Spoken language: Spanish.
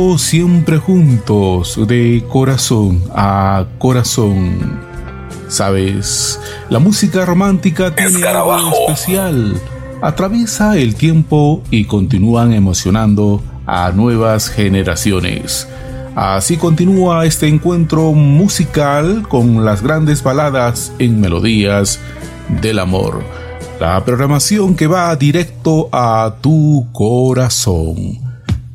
Siempre juntos, de corazón a corazón. Sabes, la música romántica tiene algo especial. Atraviesa el tiempo y continúan emocionando a nuevas generaciones. Así continúa este encuentro musical con las grandes baladas en melodías del amor. La programación que va directo a tu corazón.